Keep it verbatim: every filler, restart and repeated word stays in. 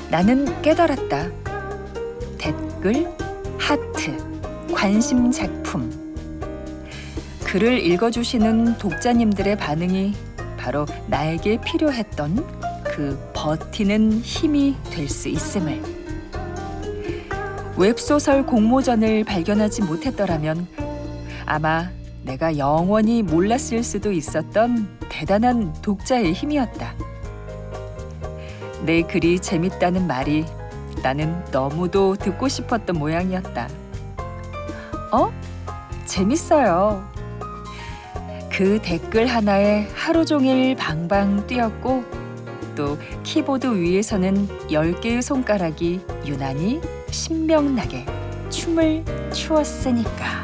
나는 깨달았다. 댓글, 하트, 관심 작품. 글을 읽어주시는 독자님들의 반응이 바로 나에게 필요했던 그 버티는 힘이 될 수 있음을. 웹소설 공모전을 발견하지 못했더라면 아마 내가 영원히 몰랐을 수도 있었던 대단한 독자의 힘이었다. 내 글이 재밌다는 말이 나는 너무도 듣고 싶었던 모양이었다. 어? 재밌어요. 그 댓글 하나에 하루 종일 방방 뛰었고 또 키보드 위에서는 열 개의 손가락이 유난히 신명나게 춤을 추었으니까.